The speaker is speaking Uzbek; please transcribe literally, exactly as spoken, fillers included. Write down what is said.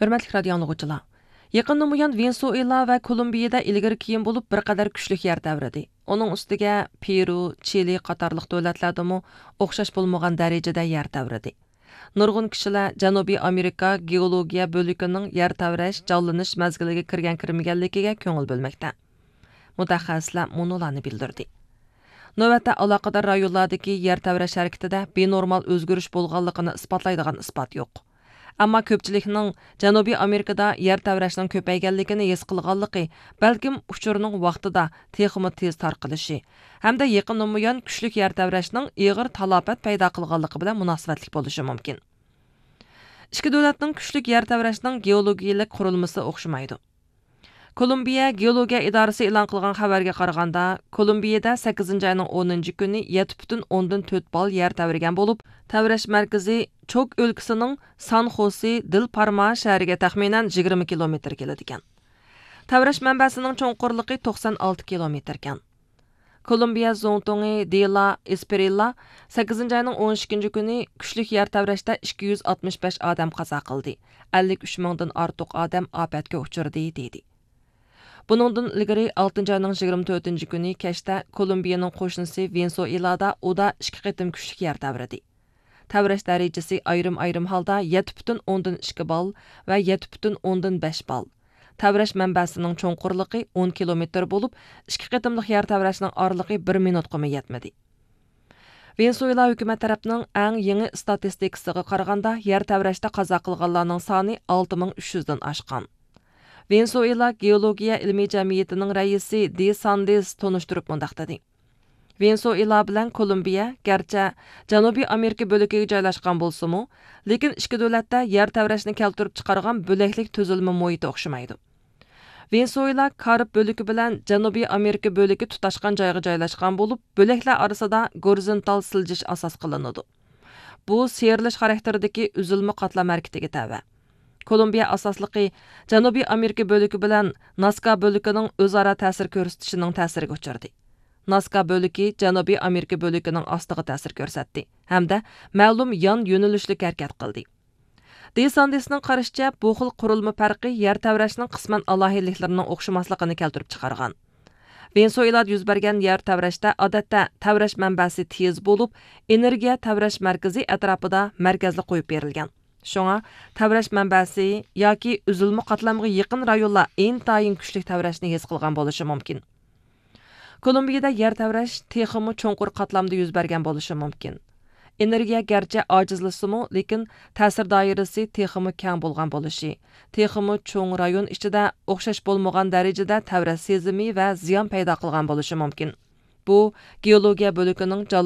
Hörmətli radio anlıqçılar. Yaqından buyan Venezuela və Kolumbiyada ilgari keyin bo'lib bir qadar kuchlik yer davridi. Onun ustiga Peru, Chili qatorliq davlatlardami o'xshash bo'lmagan darajada yer davridi. Nurg'un kishilar Janubiy Amerika geologiya bo'likining yer davrash, jonlanish mazgiliga kirgan kirmaganligiga ko'ngil bo'lmoqda. Mutaxassislar munolarni bildirdi. Navbatda aloqador rayonlardagi yer davrash harakatida benormal o'zgarish bo'lganligini isbotlaydigan isbot yo'q. Ammo ko'pchilikning Janubiy Amerikada yer davrashning ko'payganligini his qilganligi, balkim uchurning vaqtida texmi tez tarqalishi hamda yaqindan buyon kuchli yer davrashning og'ir talafot paydo qilganligi bilan munosabatli bo'lishi mumkin. Ikki davlatning kuchli yer davrashning geologiyalik qurilmasi o'xshamaydi. Kolumbiya geologiya idorasi e'lon qilgan xabarga qaraganda, Kolumbiyada sakkizinchi oyning o'ninchi kuni yetti butun o'ndan to'rt bal yer davragan bo'lib, davrash markazi Chok o'lkasining San Jose del Parma shahriga taxminan yigirma kilometr keladi ekan. Davrash manbasining cho'nqurligi to'qson olti kilometr ekan. Kolumbiya Zontongi de la Esperilla sakkizinchi oyning o'n ikkinchi kuni kuchli yer davrashda ikki yuz oltmish besh odam qazo qildi. ellik uch mingdan ortiq odam ofatga uchradi dedi. Buningdan ilgari oltinchi oyning yigirma to'rtinchi kuni kechda Kolumbiyaning qo'shnisi Venezuelada uda ikki qitim kuchli yer davradi. Davrash darajasi ayrim-ayrim holda yetti butun o'ndan ikki bal va yetti butun o'ndan besh bal. Davrash manbasining cho'nqurligi o'n kilometr bo'lib, ikki qitimlik yer davrashning oraligi bir minutga yetmadi. Venezuela hukumat tarafining eng yangi statistikasiga qaraganda, yer davrashda qazo qilganlarning soni olti ming uch yuz dan oshgan. Venezuela geologiya ilmiy jamiyatining raisi De Sandes tonishtirib mundaq dedi. Venezuela bilan Kolumbiya garchi Janubiy Amerika bo'lagiga joylashgan bo'lsa-mu, lekin ikki davlatda yer davrashni keltirib chiqargan bo'laklik tuzilma muhiti o'xshamaydi. Venezuela Karib bo'lagi bilan Janubiy Amerika bo'lagi tutashgan joyga joylashgan bo'lib, bo'laklar orasida gorizontal siljish asos qilinadi. Bu serilish xarakteridagi uzilma qatlam harakatiga tava. Kolumbiya asosligi Janubiy Amerika bo'lagi bilan Nazca bo'lagining o'zaro ta'sir ko'rsatishining ta'siriga uchradi. Nazca bo'lagi Janubiy Amerika bo'lagining ostiga ta'sir ko'rsatdi hamda ma'lum yon yo'nalishli harakat qildi. De Sandesning qarashicha, bu xil qurilma farqi yer davrashning qisman alohidliklarining o'xshamasligini keltirib chiqargan. Venezuelada yuz bergan yer davrashda odatda davrash manbasi tez bo'lib, energiya davrash markazi atrofida markazli qo'yib berilgan. Shunga davrash manbasi yoki uzilma qatlamga yaqin rayonlar intayin kuchli davrashni his qilgan bo'lishi mumkin. Kolumbiyada yer davrash texmi cho'nqur qatlamda yuz bergan bo'lishi mumkin. Energiya garchi ojizlashimi, lekin ta'sir doirasi texmi keng bo'lgan bo'lishi, texmi cho'ng rayon ichida o'xshash bo'lmagan darajada davrash sezimi va ziyon paydo qilgan bo'lishi mumkin. Bu geologiya bo'lagining